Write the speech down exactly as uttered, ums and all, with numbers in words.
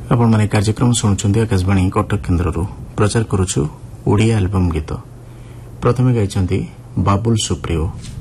आपण माने कार्यक्रम शुणुछन्ती आकाशवाणी कटक केन्द्ररू प्रचार करुछु ओडिया एल्बम गीत प्रथमे गाइछन्ती बाबुल सुप्रियो।